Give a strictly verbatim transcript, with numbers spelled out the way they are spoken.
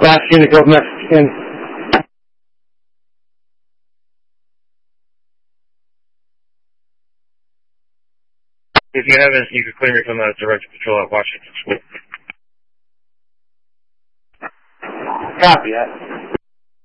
Last unit goes next in. If you haven't, you can clear me from the direct patrol at Washington School. Copy that.